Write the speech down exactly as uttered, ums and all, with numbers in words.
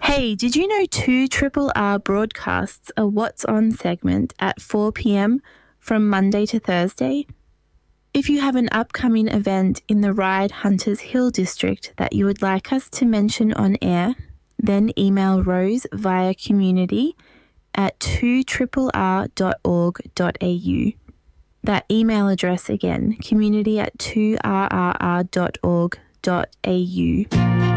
Hey, did you know two R R broadcasts a What's On segment at four p.m. from Monday to Thursday? If you have an upcoming event in the Ryde Hunters Hill district that you would like us to mention on air, then email Rose via community at two R R dot org dot a u. That email address again, community at two R R dot org dot a u.